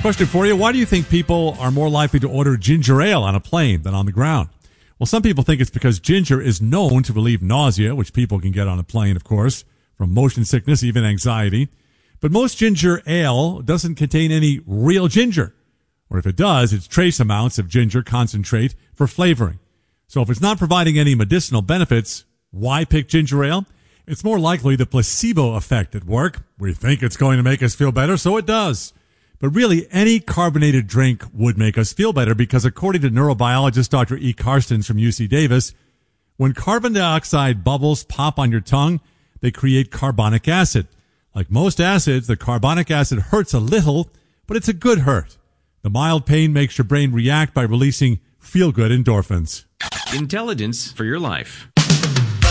Question for you. Why do you think people are more likely to order ginger ale on a plane than on the ground? Well, some people think it's because ginger is known to relieve nausea, which people can get on a plane, of course, from motion sickness, even anxiety. But most ginger ale doesn't contain any real ginger. Or if it does, it's trace amounts of ginger concentrate for flavoring. So if it's not providing any medicinal benefits, why pick ginger ale? It's more likely the placebo effect at work. We think it's going to make us feel better, so it does. But really, any carbonated drink would make us feel better because according to neurobiologist Dr. E. Karstens from UC Davis, when carbon dioxide bubbles pop on your tongue, they create carbonic acid. Like most acids, the carbonic acid hurts a little, but it's a good hurt. The mild pain makes your brain react by releasing feel-good endorphins. Intelligence for your life.